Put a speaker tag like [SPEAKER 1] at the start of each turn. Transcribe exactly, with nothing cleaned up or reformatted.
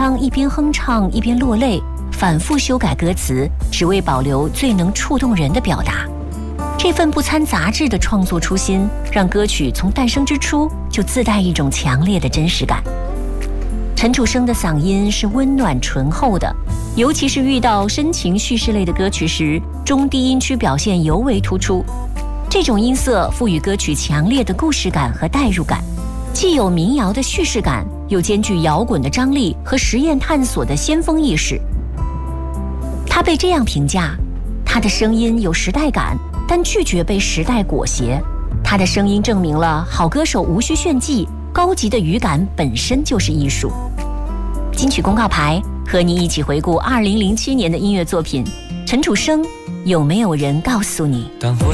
[SPEAKER 1] 张一边哼唱一边落泪，反复修改歌词，只为保留最能触动人的表达。这份不掺杂质的创作初心，让歌曲从诞生之初就自带一种强烈的真实感。陈楚生的嗓音是温暖醇厚的，尤其是遇到深情叙事类的歌曲时，中低音区表现尤为突出。这种音色赋予歌曲强烈的故事感和代入感，既有民谣的叙事感，又兼具摇滚的张力和实验探索的先锋意识。他被这样评价：他的声音有时代感，但拒绝被时代裹挟。他的声音证明了好歌手无需炫技，高级的语感本身就是艺术。金曲公告牌和你一起回顾二零零七年的音乐作品。陈楚生，有没有人告诉你？